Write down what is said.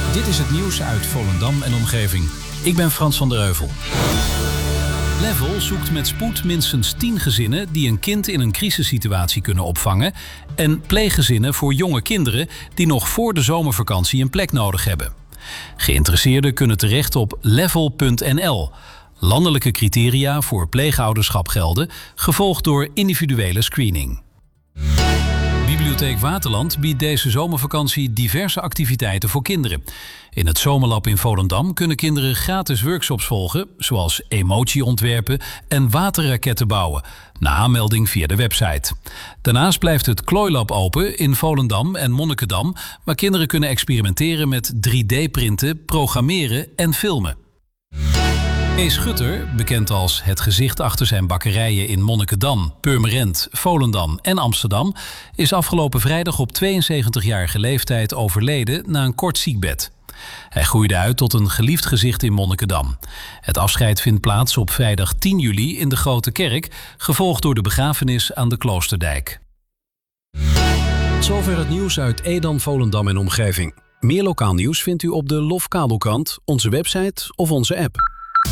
Dit is het nieuws uit Volendam en omgeving. Ik ben Frans van der Heuvel. Level zoekt met spoed minstens 10 gezinnen die een kind in een crisissituatie kunnen opvangen en pleeggezinnen voor jonge kinderen die nog voor de zomervakantie een plek nodig hebben. Geïnteresseerden kunnen terecht op level.nl. Landelijke criteria voor pleegouderschap gelden, gevolgd door individuele screening. Bibliotheek Waterland biedt deze zomervakantie diverse activiteiten voor kinderen. In het Zomerlab in Volendam kunnen kinderen gratis workshops volgen, zoals emotieontwerpen en waterraketten bouwen, na aanmelding via de website. Daarnaast blijft het Klooilab open in Volendam en Monnikendam, waar kinderen kunnen experimenteren met 3D-printen, programmeren en filmen. Kees Schutter, bekend als het gezicht achter zijn bakkerijen in Monnikendam, Purmerend, Volendam en Amsterdam, is afgelopen vrijdag op 72-jarige leeftijd overleden na een kort ziekbed. Hij groeide uit tot een geliefd gezicht in Monnikendam. Het afscheid vindt plaats op vrijdag 10 juli in de Grote Kerk, gevolgd door de begrafenis aan de Kloosterdijk. Tot zover het nieuws uit Edam, Volendam en omgeving. Meer lokaal nieuws vindt u op de Lofkabelkrant, onze website of onze app.